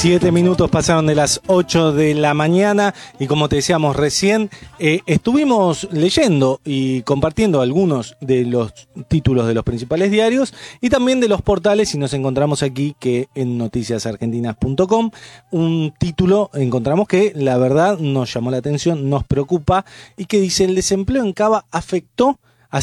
7 minutos pasaron de las 8 de la mañana y como te decíamos recién, estuvimos leyendo y compartiendo algunos de los títulos de los principales diarios y también de los portales, y nos encontramos aquí que en noticiasargentinas.com un título encontramos que la verdad nos llamó la atención, nos preocupa, y que dice: el desempleo en Cava afectó a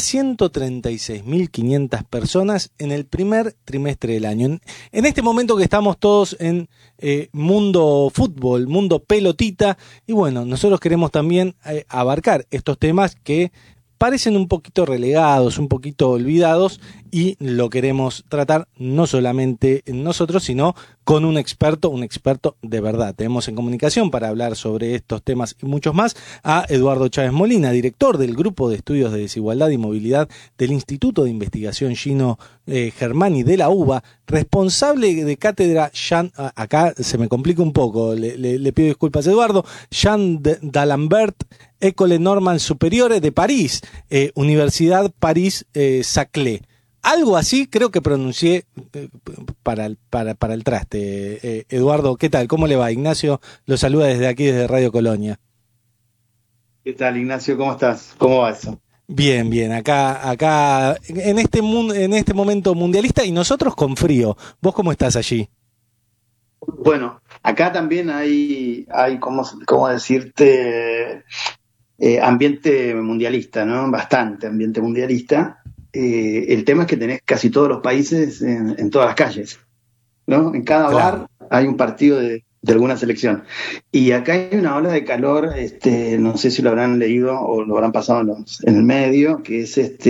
136.500 personas en el primer trimestre del año. En este momento que estamos todos en mundo fútbol, mundo pelotita, y bueno, nosotros queremos también abarcar estos temas que parecen un poquito relegados, un poquito olvidados, y lo queremos tratar no solamente nosotros, sino con un experto de verdad. Tenemos en comunicación para hablar sobre estos temas y muchos más a Eduardo Chávez Molina, director del Grupo de Estudios de Desigualdad y Movilidad del Instituto de Investigación Gino Germani de la UBA, responsable de cátedra Jean, acá se me complica un poco, le pido disculpas Eduardo, Jean d'Alembert, École Normale Supérieure de París, Universidad París-Saclay. Algo así creo que pronuncié para el traste. Eduardo, ¿qué tal? ¿Cómo le va? Ignacio lo saluda desde aquí, desde Radio Colonia. ¿Qué tal, Ignacio? ¿Cómo estás? ¿Cómo va eso? Bien, acá en este momento mundialista, y nosotros con frío. ¿Vos cómo estás allí? Bueno, acá también hay ¿cómo decirte? Ambiente mundialista, ¿no? Bastante ambiente mundialista. El tema es que tenés casi todos los países en todas las calles, ¿no? En cada bar hay un partido de alguna selección. Y acá hay una ola de calor, no sé si lo habrán leído o lo habrán pasado en el medio, que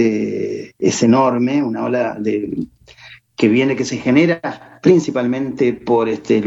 es enorme, una ola que se genera principalmente por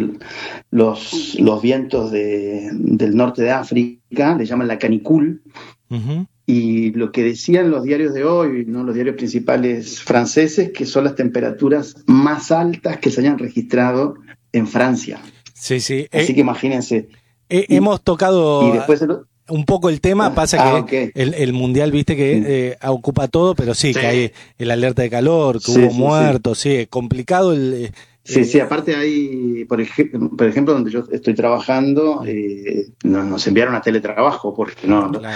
los vientos del norte de África, le llaman la canicule. Uh-huh. Y lo que decían los diarios de hoy, ¿no? Los diarios principales franceses, que son las temperaturas más altas que se hayan registrado en Francia. Sí. Así que imagínense. Hemos tocado y después un poco el tema, pasa que el Mundial, viste que ocupa todo, pero sí, que hay el alerta de calor, que hubo muertos, sí, es complicado Sí, aparte hay, por ejemplo, donde yo estoy trabajando, nos enviaron a teletrabajo, porque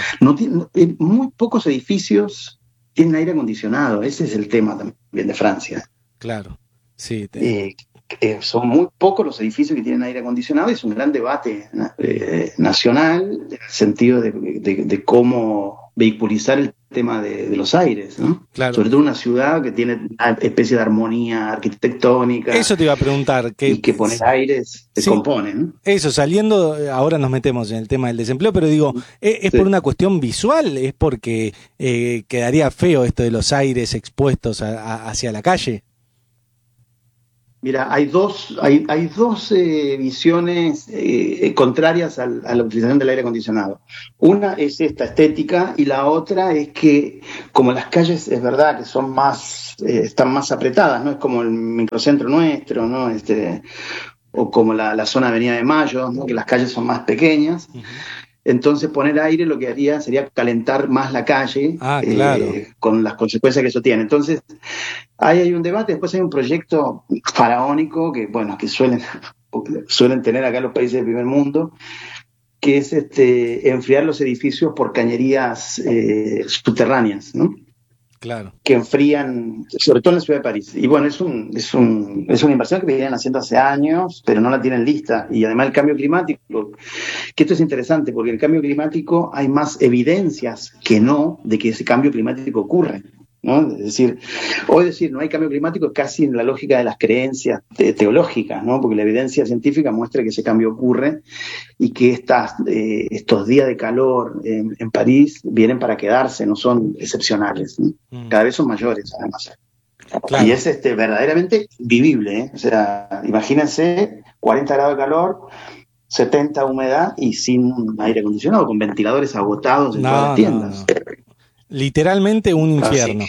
muy pocos edificios tienen aire acondicionado. Ese es el tema también de Francia. Claro, sí. Son muy pocos los edificios que tienen aire acondicionado, y es un gran debate nacional, en el sentido de cómo vehiculizar el tema de los aires, ¿no? Claro. Sobre todo una ciudad que tiene una especie de armonía arquitectónica. Eso te iba a preguntar. Y que poner aires se compone, ¿no? Eso, saliendo, ahora nos metemos en el tema del desempleo, pero digo, ¿es por una cuestión visual? ¿Es porque quedaría feo esto de los aires expuestos hacia la calle? Mira, hay dos visiones contrarias a la utilización del aire acondicionado. Una es esta estética, y la otra es que, como las calles es verdad que son están más apretadas, ¿no? Es como el microcentro nuestro, ¿no? O como la zona de Avenida de Mayo, ¿no? Que las calles son más pequeñas. Uh-huh. Entonces poner aire lo que haría sería calentar más la calle, claro. Con las consecuencias que eso tiene. Entonces, ahí hay un debate. Después hay un proyecto faraónico que suelen tener acá los países del primer mundo, que es enfriar los edificios por cañerías subterráneas, ¿no? Claro. Que enfrían, sobre todo en la ciudad de París. Y bueno, es una inversión que venían haciendo hace años, pero no la tienen lista. Y además el cambio climático, que esto es interesante, porque el cambio climático hay más evidencias que no de que ese cambio climático ocurre, ¿no? Es decir, no hay cambio climático, es casi en la lógica de las creencias teológicas, ¿no? Porque la evidencia científica muestra que ese cambio ocurre y que estos días de calor en París vienen para quedarse, no son excepcionales, ¿no? Cada vez son mayores, además. Claro. Y es verdaderamente vivible, ¿eh? O sea, imagínense 40 grados de calor, 70 humedad y sin aire acondicionado, con ventiladores agotados en todas las tiendas. No. Literalmente un infierno.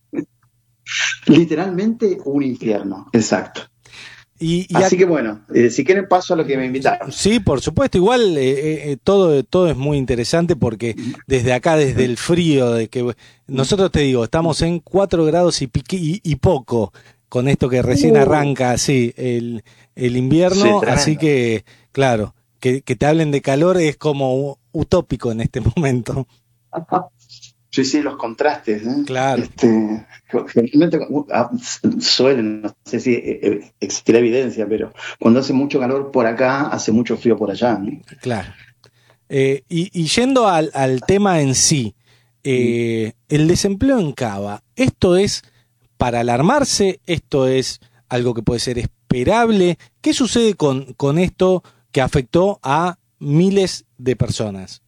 Literalmente un infierno, exacto. Así que bueno, si quieren paso a lo que me invitaron. Sí, por supuesto, igual todo es muy interesante, porque desde acá, desde el frío, de que nosotros, te digo, estamos en 4 grados y poco, con esto que recién arranca así el invierno, Sí, así que, claro, que te hablen de calor es como utópico en este momento. sí, sí, los contrastes, ¿eh? Claro, Generalmente suelen, no sé si existirá evidencia, pero cuando hace mucho calor por acá, hace mucho frío por allá, ¿no? claro. Y yendo al tema en sí, el desempleo en Cava, ¿esto es para alarmarse? ¿Esto es algo que puede ser esperable? ¿Qué sucede con esto que afectó a miles de personas?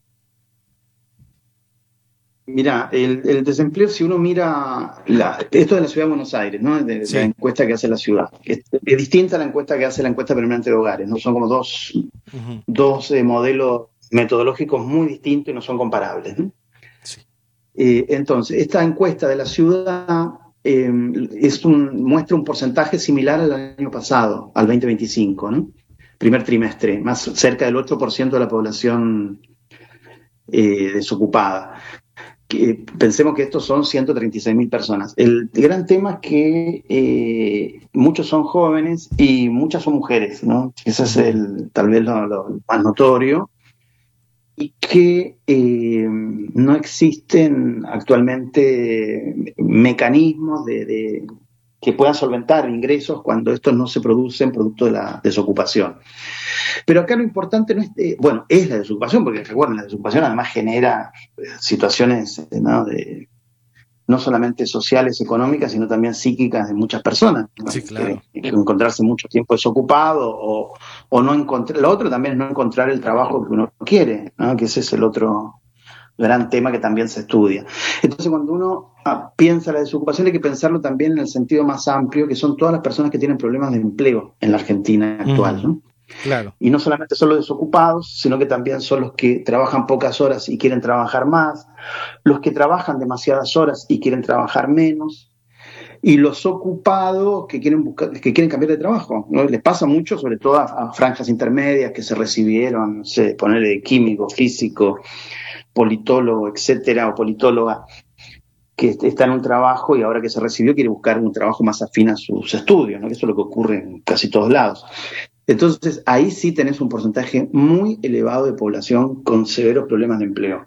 Mira, el desempleo, si uno mira esto de la ciudad de Buenos Aires, ¿no? De la Sí. encuesta que hace la ciudad, es distinta a la encuesta que hace la encuesta permanente de hogares, ¿no? Son como Ujú. dos modelos metodológicos muy distintos y no son comparables, ¿no? Sí. Entonces, esta encuesta de la ciudad muestra un porcentaje similar al año pasado, al 2025, ¿no? Primer trimestre, más cerca del 8% de la población desocupada. Pensemos que estos son 136.000 personas. El gran tema es que muchos son jóvenes y muchas son mujeres, ¿no? Ese es tal vez lo más notorio. Y que no existen actualmente mecanismos que puedan solventar ingresos cuando estos no se producen producto de la desocupación. Pero acá lo importante no es, bueno, es la desocupación, porque recuerden, la desocupación además genera situaciones, ¿no? No solamente sociales, económicas, sino también psíquicas de muchas personas, ¿no? Sí, claro. Que encontrarse mucho tiempo desocupado o no encontrar. Lo otro también es no encontrar el trabajo que uno quiere, ¿no? Que ese es el otro gran tema que también se estudia. Entonces, cuando uno piensa la desocupación, hay que pensarlo también en el sentido más amplio, que son todas las personas que tienen problemas de empleo en la Argentina actual, Ujú. ¿no? Claro, Y no solamente son los desocupados, sino que también son los que trabajan pocas horas y quieren trabajar más, los que trabajan demasiadas horas y quieren trabajar menos, y los ocupados que quieren que quieren cambiar de trabajo, ¿no? Les pasa mucho, sobre todo a franjas intermedias que se recibieron, no sé, ponerle químico, físico, politólogo, etcétera, o politóloga, que está en un trabajo y ahora que se recibió quiere buscar un trabajo más afín a sus estudios, ¿no? Eso es lo que ocurre en casi todos lados. Entonces, ahí sí tenés un porcentaje muy elevado de población con severos problemas de empleo.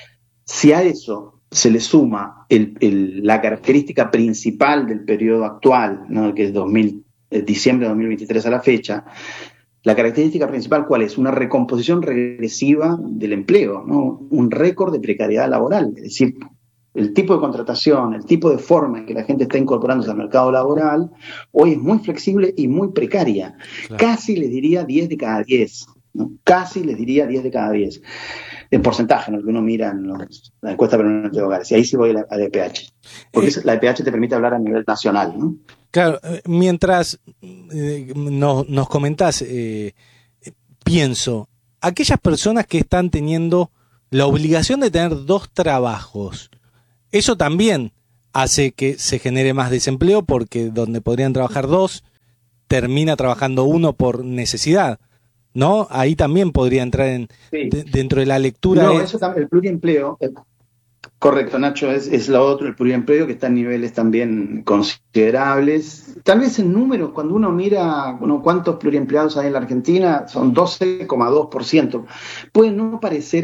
Si a eso se le suma la característica principal del periodo actual, ¿no? Que es diciembre de 2023 a la fecha, la característica principal, ¿cuál es? Una recomposición regresiva del empleo, ¿no? Un récord de precariedad laboral, es decir, el tipo de contratación, el tipo de forma en que la gente está incorporándose al mercado laboral, hoy es muy flexible y muy precaria. claro. Casi les diría 10 de cada 10, ¿no? Casi les diría 10 de cada 10. En porcentaje, ¿no? Que uno mira en la encuesta permanente de hogares. Y ahí sí voy a la EPH. Porque Eh, la EPH te permite hablar a nivel nacional, ¿no? claro, mientras nos comentás, pienso, aquellas personas que están teniendo la obligación de tener dos trabajos, eso también hace que se genere más desempleo porque donde podrían trabajar dos, termina trabajando uno por necesidad, ¿no? Ahí también podría entrar Sí. dentro de la lectura. No, eso también, el pluriempleo, correcto, Nacho, es lo otro, el pluriempleo que está en niveles también considerables. Tal vez en números, cuando uno mira, bueno, cuántos pluriempleados hay en la Argentina, son 12,2%. Puede no parecer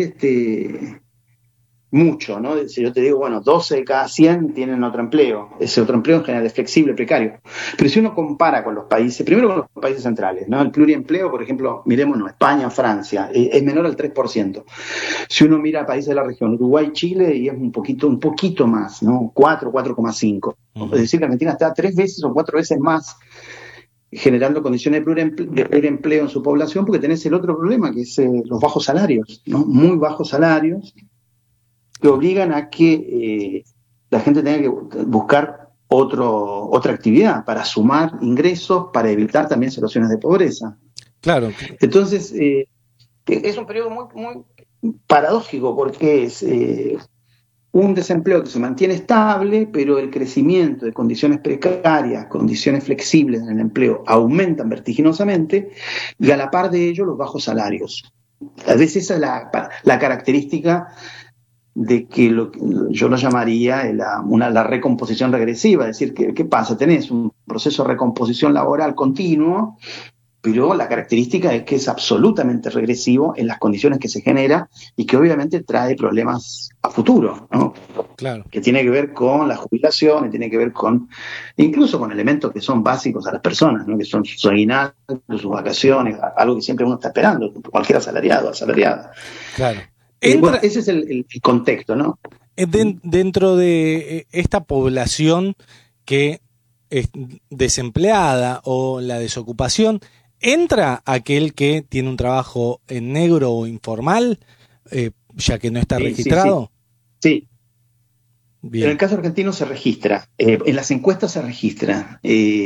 mucho, ¿no? Si yo te digo, bueno, 12 de cada 100 tienen otro empleo. Ese otro empleo en general es flexible, precario. Pero si uno compara con los países, primero con los países centrales, ¿no? El pluriempleo, por ejemplo, mirémonos, España, Francia, es menor al 3%. Si uno mira países de la región, Uruguay, Chile, y es un poquito más, ¿no? 4,5. Es Uh-huh. decir, que Argentina está 3 veces o 4 veces más generando condiciones de pluriempleo en su población, porque tenés el otro problema, que es los bajos salarios, ¿no? Muy bajos salarios, que obligan a que la gente tenga que buscar otra actividad para sumar ingresos, para evitar también situaciones de pobreza. Claro, Entonces, es un periodo muy paradójico porque es un desempleo que se mantiene estable, pero el crecimiento de condiciones precarias, condiciones flexibles en el empleo aumentan vertiginosamente y a la par de ello los bajos salarios. A veces esa es la característica de que yo lo llamaría la recomposición regresiva, es decir, ¿qué pasa? Tenés un proceso de recomposición laboral continuo, pero la característica es que es absolutamente regresivo en las condiciones que se genera y que obviamente trae problemas a futuro, ¿no? Claro. Que tiene que ver con la jubilación, y tiene que ver incluso con elementos que son básicos a las personas, ¿no? Que son sus aguinaldos, sus vacaciones, algo que siempre uno está esperando, cualquier asalariado, asalariada. Claro. Bueno, ese es el contexto, ¿no? Dentro de esta población que es desempleada o la desocupación, ¿entra aquel que tiene un trabajo en negro o informal, ya que no está registrado? Sí. Bien. En el caso argentino se registra, en las encuestas se registra.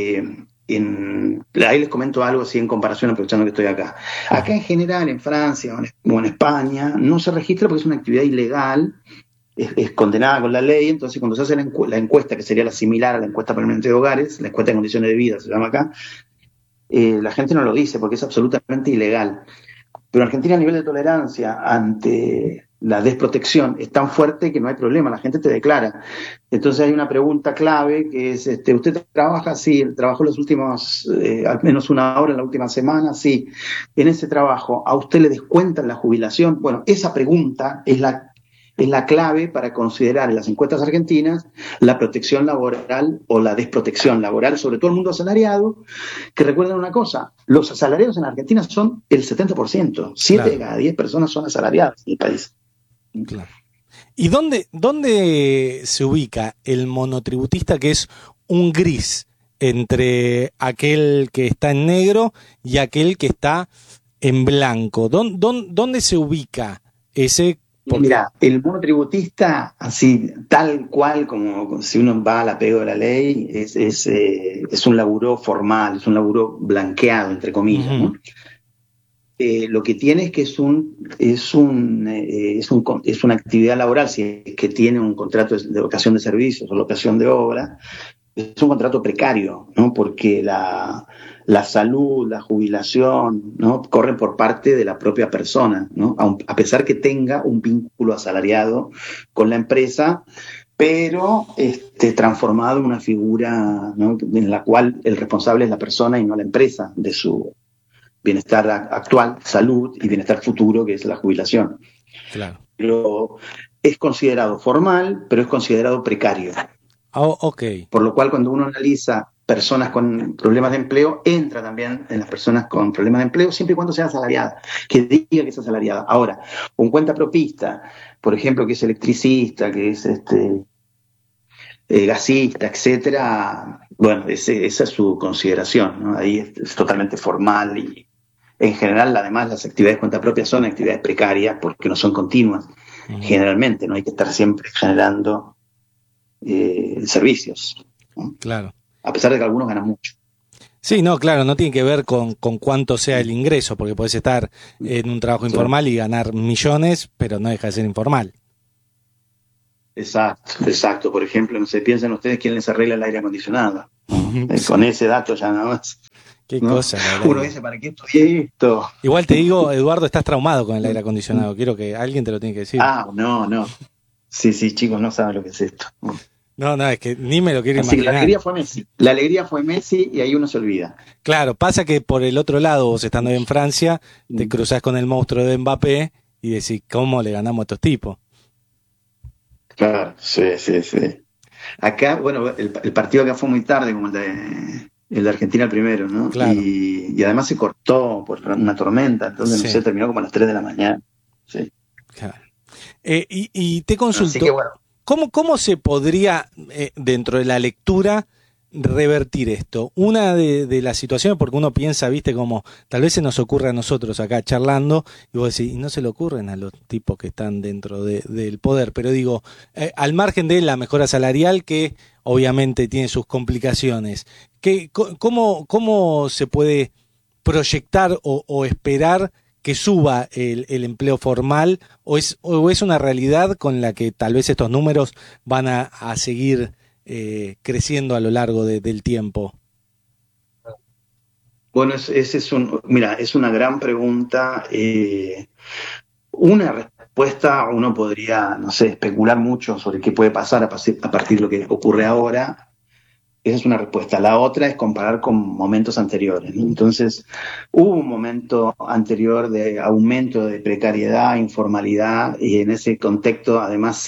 Ahí les comento algo así en comparación, aprovechando que estoy acá. Acá en general, en Francia o en España, no se registra porque es una actividad ilegal, es condenada con la ley. Entonces cuando se hace la encuesta, que sería la similar a la encuesta permanente de hogares, la encuesta de condiciones de vida se llama acá, la gente no lo dice porque es absolutamente ilegal. Pero en Argentina el nivel de tolerancia ante la desprotección es tan fuerte que no hay problema, la gente te declara. Entonces hay una pregunta clave que es, ¿usted trabaja? Sí, trabajó los últimos, al menos una hora en la última semana, sí. En ese trabajo, ¿a usted le descuentan la jubilación? Bueno, esa pregunta es la clave para considerar en las encuestas argentinas la protección laboral o la desprotección laboral, sobre todo el mundo asalariado, que recuerden una cosa, los asalariados en Argentina son el 70%, 7 de cada 10 personas son asalariadas en el país. Claro. ¿Y dónde se ubica el monotributista, que es un gris entre aquel que está en negro y aquel que está en blanco? ¿Dónde se ubica ese? Porque... Mira, el monotributista, así tal cual como si uno va al apego de la ley, es un laburo formal, es un laburo blanqueado, entre comillas, ¿no? Lo que tiene es que es una actividad laboral, si es que tiene un contrato de locación de servicios o locación de obra, es un contrato precario, ¿no? Porque la salud, la jubilación, ¿no? Corren por parte de la propia persona, ¿no? A pesar que tenga un vínculo asalariado con la empresa, pero transformado en una figura, ¿no? En la cual el responsable es la persona y no la empresa de su bienestar actual, salud y bienestar futuro, que es la jubilación. Claro. Pero es considerado formal, pero es considerado precario. Oh, okay. Por lo cual, cuando uno analiza personas con problemas de empleo, entra también en las personas con problemas de empleo, siempre y cuando sea asalariada, que diga que es asalariada. Ahora, un cuentapropista, por ejemplo, que es electricista, que es gasista, etcétera, bueno, esa es su consideración, ¿no? Ahí es totalmente formal y en general, además, las actividades de cuenta propia son actividades precarias porque no son continuas. Generalmente, no hay que estar siempre generando servicios, ¿no? Claro. A pesar de que algunos ganan mucho. Sí, no, claro, no tiene que ver con cuánto sea el ingreso, porque podés estar en un trabajo informal y ganar millones, pero no deja de ser informal. Exacto. Por ejemplo, no sé, piensen ustedes quién les arregla el aire acondicionado. Sí. Con ese dato ya nada más. Qué ¿no? cosa. Uno dice, ¿para qué estudié esto? Igual te digo, Eduardo, estás traumado con el aire acondicionado. Quiero que alguien te lo tiene que decir. No. Sí, chicos, no saben lo que es esto. No, es que ni me lo quiero Así imaginar. La alegría fue Messi y ahí uno se olvida. Claro, pasa que por el otro lado, vos estando en Francia, te cruzás con el monstruo de Mbappé y decís, ¿cómo le ganamos a estos tipos? Claro, sí. Acá, bueno, el partido acá fue muy tarde, como el de Argentina el primero, ¿no? Claro. Y además se cortó por una tormenta, entonces no sé, terminó como a las 3 de la mañana. Sí. Claro. Y te consulto, así que, bueno, ¿cómo se podría, dentro de la lectura, revertir esto? Una de las situaciones, porque uno piensa, viste, como tal vez se nos ocurre a nosotros acá charlando, y vos decís, y no se le ocurren a los tipos que están dentro del poder, pero digo, al margen de la mejora salarial, que obviamente tiene sus complicaciones, ¿cómo se puede proyectar o esperar que suba el empleo formal, o es una realidad con la que tal vez estos números van a seguir creciendo a lo largo del tiempo? Bueno, es una gran pregunta. Una respuesta, uno podría, no sé, especular mucho sobre qué puede pasar a partir de lo que ocurre ahora. Esa es una respuesta. La otra es comparar con momentos anteriores, ¿no? Entonces, hubo un momento anterior de aumento de precariedad, informalidad, y en ese contexto, además,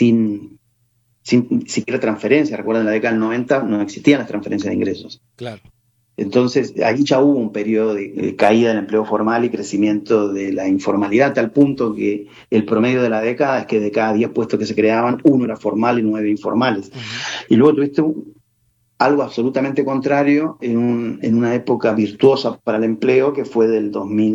sin siquiera transferencias. Recuerden, en la década del 90 no existían las transferencias de ingresos. Claro. Entonces, ahí ya hubo un periodo de caída del empleo formal y crecimiento de la informalidad, a tal punto que el promedio de la década es que de cada 10 puestos que se creaban, uno era formal y 9 informales. Y luego tuviste algo absolutamente contrario en una época virtuosa para el empleo, que fue del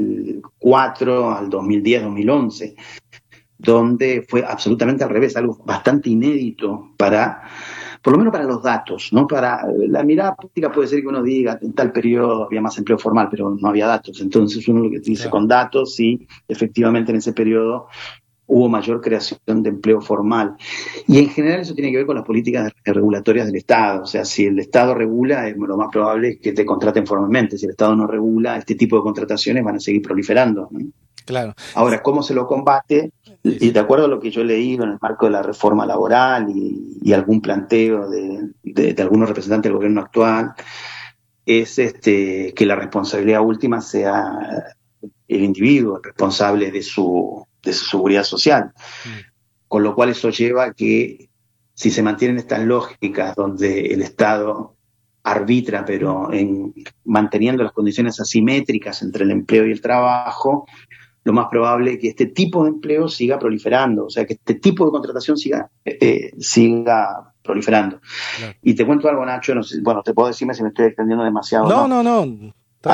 2004 al 2010, 2011, donde fue absolutamente al revés, algo bastante inédito por lo menos para los datos, ¿no? Para la mirada política puede ser que uno diga, en tal periodo había más empleo formal, pero no había datos. Entonces uno lo que dice con datos, sí, efectivamente en ese periodo hubo mayor creación de empleo formal. Y en general eso tiene que ver con las políticas regulatorias del Estado. O sea, si el Estado regula, lo más probable es que te contraten formalmente. Si el Estado no regula, este tipo de contrataciones van a seguir proliferando, ¿no? Claro. Ahora, ¿cómo se lo combate? Y de acuerdo a lo que yo he leído en el marco de la reforma laboral y algún planteo de algunos representantes del gobierno actual, es que la responsabilidad última sea el individuo responsable de su seguridad social. Con lo cual eso lleva a que si se mantienen estas lógicas donde el Estado arbitra, pero manteniendo las condiciones asimétricas entre el empleo y el trabajo, lo más probable es que este tipo de empleo siga proliferando, o sea, que este tipo de contratación siga proliferando. Claro. Y te cuento algo, Nacho, no sé, bueno, te puedo decirme si me estoy extendiendo demasiado. No.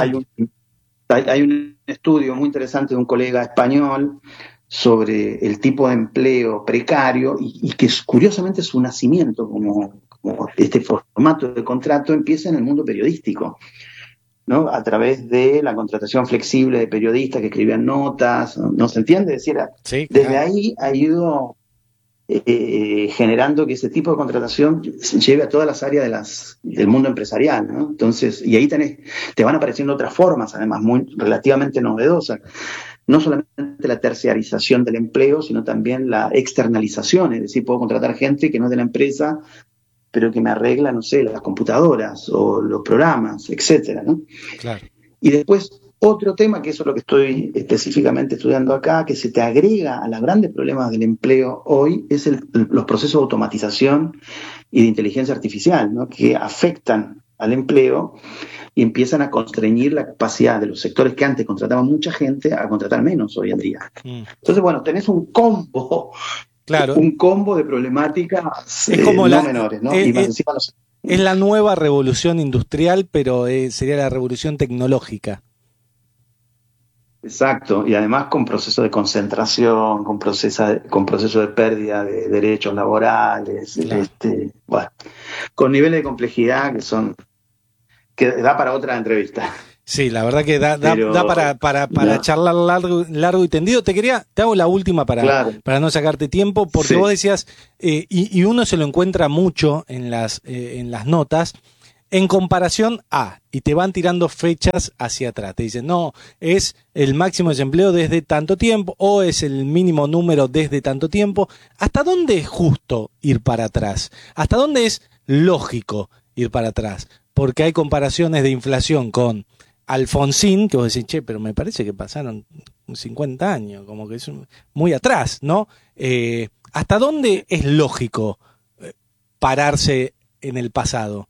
Hay un estudio muy interesante de un colega español sobre el tipo de empleo precario y que curiosamente su nacimiento como este formato de contrato empieza en el mundo periodístico, ¿no? A través de la contratación flexible de periodistas que escribían notas, ¿no se entiende? Es decir, sí, claro. Desde ahí ha ido generando que ese tipo de contratación lleve a todas las áreas del mundo empresarial, ¿no? Entonces, y ahí te van apareciendo otras formas, además, relativamente novedosas. No solamente la terciarización del empleo, sino también la externalización, es decir, puedo contratar gente que no es de la empresa, pero que me arregla, no sé, las computadoras o los programas, etcétera, ¿no? Claro. Y después, otro tema, que eso es lo que estoy específicamente estudiando acá, que se te agrega a los grandes problemas del empleo hoy, es los procesos de automatización y de inteligencia artificial, ¿no? Que afectan al empleo y empiezan a constreñir la capacidad de los sectores que antes contrataban mucha gente a contratar menos hoy en día. Entonces, bueno, tenés un combo. Claro. Un combo de problemáticas menores, ¿no? Y más encima es la nueva revolución industrial, pero sería la revolución tecnológica. Exacto, y además con proceso de concentración, con proceso de pérdida de derechos laborales, claro. Con niveles de complejidad que da para otra entrevista. Sí, la verdad que da para charlar largo y tendido. Te hago la última para no sacarte tiempo, porque vos decías, y uno se lo encuentra mucho en las notas, en comparación y te van tirando fechas hacia atrás. Te dicen, no, es el máximo desempleo desde tanto tiempo, o es el mínimo número desde tanto tiempo. ¿Hasta dónde es justo ir para atrás? ¿Hasta dónde es lógico ir para atrás? Porque hay comparaciones de inflación con Alfonsín, que vos decís, pero me parece que pasaron 50 años, como que es muy atrás, ¿no? ¿Hasta dónde es lógico pararse en el pasado?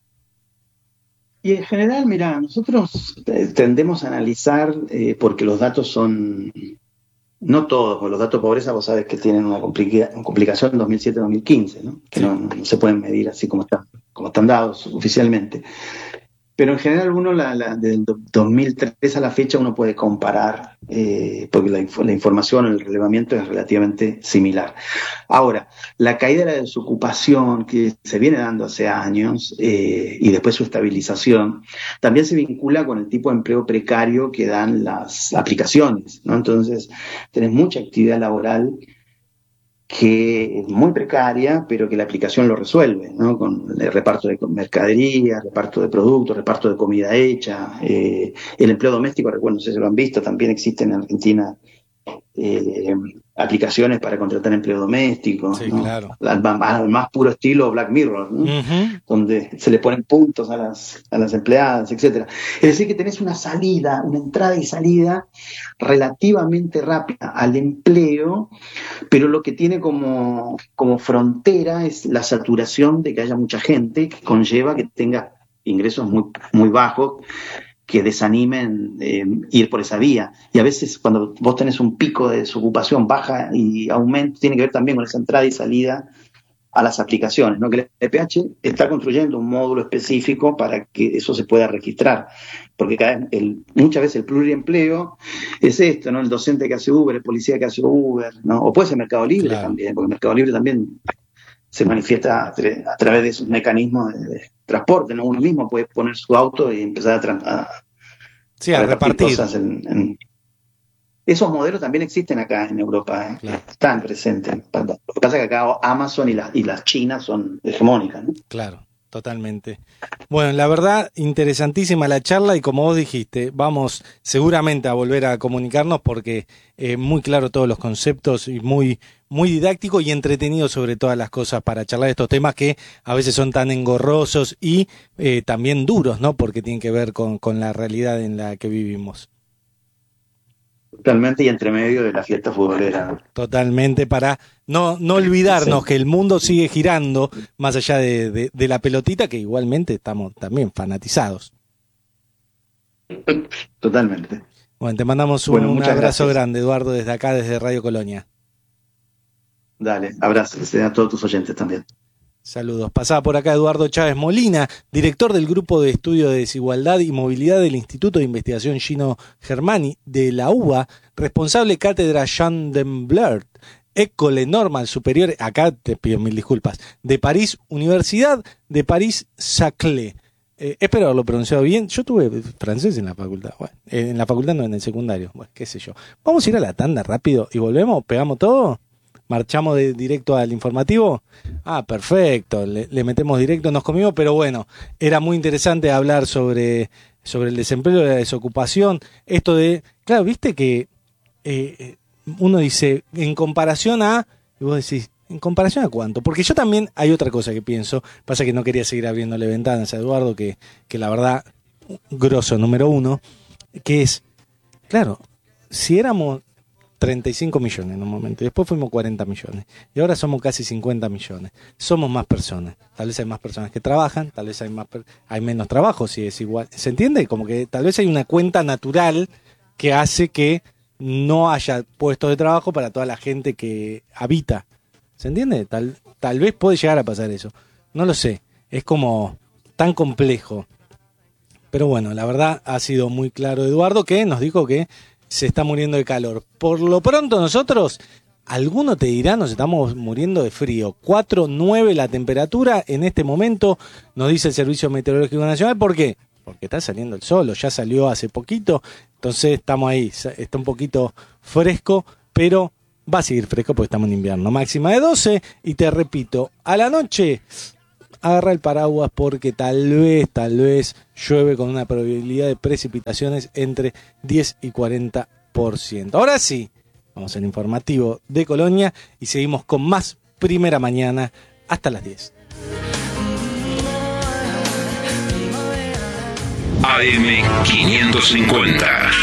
Y en general, mira, nosotros tendemos a analizar, porque los datos son, no todos, porque los datos de pobreza vos sabés que tienen una complicación en 2007-2015, ¿no? Que no se pueden medir así como están dados oficialmente. Pero en general uno del 2003 a la fecha uno puede comparar, porque la información, el relevamiento es relativamente similar. Ahora, la caída de la desocupación que se viene dando hace años, y después su estabilización, también se vincula con el tipo de empleo precario que dan las aplicaciones, ¿no? Entonces, tenés mucha actividad laboral que es muy precaria, pero que la aplicación lo resuelve, ¿no? Con el reparto de mercadería, reparto de productos, reparto de comida hecha, el empleo doméstico, recuerdo, no sé si lo han visto, también existe en Argentina aplicaciones para contratar empleo doméstico, Sí, ¿no? claro. Al más puro estilo Black Mirror, ¿no? Ujú. Donde se le ponen puntos a las empleadas, etcétera. Es decir, que tenés una salida, una entrada y salida relativamente rápida al empleo, pero lo que tiene como frontera es la saturación de que haya mucha gente, que conlleva que tenga ingresos muy, muy bajos, que desanimen ir por esa vía. Y a veces cuando vos tenés un pico de desocupación baja y aumento, tiene que ver también con esa entrada y salida a las aplicaciones, ¿no? Que el EPH está construyendo un módulo específico para que eso se pueda registrar, porque muchas veces el pluriempleo es esto, ¿no? El docente que hace Uber, el policía que hace Uber, ¿no? O puede ser Mercado Libre Claro. también, porque Mercado Libre también se manifiesta a través de esos mecanismos de transporte, ¿no? Uno mismo puede poner su auto y empezar Sí, a a repartir repartir. cosas esos modelos también existen acá en Europa, ¿eh? Claro. Están presentes. Lo que pasa es que acá Amazon y las chinas son hegemónicas, ¿no? Claro, totalmente. Bueno, la verdad, interesantísima la charla y como vos dijiste, vamos seguramente a volver a comunicarnos porque muy claro todos los conceptos y muy, muy didáctico y entretenido sobre todas las cosas para charlar de estos temas que a veces son tan engorrosos y también duros, ¿no? Porque tienen que ver con la realidad en la que vivimos. Totalmente, y entre medio de la fiesta futbolera, ¿no? Totalmente, para no olvidarnos Sí, que el mundo sigue girando más allá de la pelotita, que igualmente estamos también fanatizados. totalmente. Bueno, te mandamos Bueno, un muchas abrazo gracias. grande, Eduardo, desde acá, desde Radio Colonia. Dale, abrazos a todos tus oyentes también. Saludos. Pasaba por acá Eduardo Chávez Molina, director del Grupo de Estudio de Desigualdad y Movilidad del Instituto de Investigación Gino Germani de la UBA, responsable cátedra Jean Dembler, École Normale Supérieure, acá te pido mil disculpas, de París, Universidad de París-Saclay. Espero haberlo pronunciado bien. Yo tuve francés en la facultad. Bueno, en la facultad no, en el secundario. Bueno, qué sé yo. Vamos a ir a la tanda rápido y volvemos, pegamos todo. Marchamos directo al informativo. Ah, perfecto, le metemos directo, nos comimos, pero bueno, era muy interesante hablar sobre el desempleo, la desocupación, esto de, claro, viste que uno dice, en comparación a, y vos decís, ¿en comparación a cuánto? Porque yo también hay otra cosa que pienso, pasa que no quería seguir abriéndole ventanas a Eduardo, que la verdad, grosso número uno, que es, claro, si éramos 35 millones en un momento, y después fuimos 40 millones, y ahora somos casi 50 millones. Somos más personas, tal vez hay más personas que trabajan, tal vez hay menos trabajo, si es igual. ¿Se entiende? Como que tal vez hay una cuenta natural que hace que no haya puestos de trabajo para toda la gente que habita. ¿Se entiende? Tal vez puede llegar a pasar eso. No lo sé, es como tan complejo. Pero bueno, la verdad ha sido muy claro Eduardo, que nos dijo que se está muriendo de calor. Por lo pronto nosotros, alguno te dirá, nos estamos muriendo de frío. 4,9 la temperatura en este momento, nos dice el Servicio Meteorológico Nacional. ¿Por qué? Porque está saliendo el sol, o ya salió hace poquito, entonces estamos ahí, está un poquito fresco, pero va a seguir fresco porque estamos en invierno. Máxima de 12 y te repito, a la noche agarra el paraguas porque tal vez llueve con una probabilidad de precipitaciones entre 10 y 40%. Ahora sí, vamos al informativo de Colonia y seguimos con más Primera Mañana hasta las 10. AM 550.